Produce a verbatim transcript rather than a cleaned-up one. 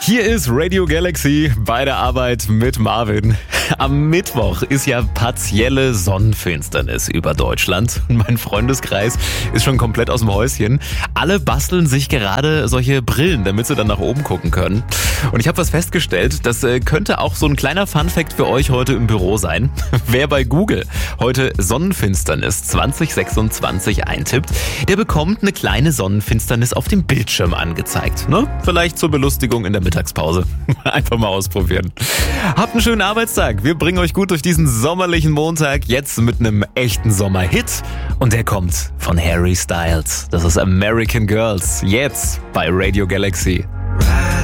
Hier ist Radio Galaxy bei der Arbeit mit Marvin. Am Mittwoch ist ja partielle Sonnenfinsternis über Deutschland. Mein Freundeskreis ist schon komplett aus dem Häuschen. Alle basteln sich gerade solche Brillen, damit sie dann nach oben gucken können. Und ich habe was festgestellt, das könnte auch so ein kleiner Funfact für euch heute im Büro sein. Wer bei Google heute Sonnenfinsternis zwanzig sechsundzwanzig eintippt, der bekommt eine kleine Sonnenfinsternis auf dem Bildschirm angezeigt. Ne? Vielleicht zur Belustigung in der Mittagspause. Einfach mal ausprobieren. Habt einen schönen Arbeitstag. Wir bringen euch gut durch diesen sommerlichen Montag. Jetzt mit einem echten Sommerhit. Und der kommt von Harry Styles. Das ist American Girls. Jetzt bei Radio Galaxy.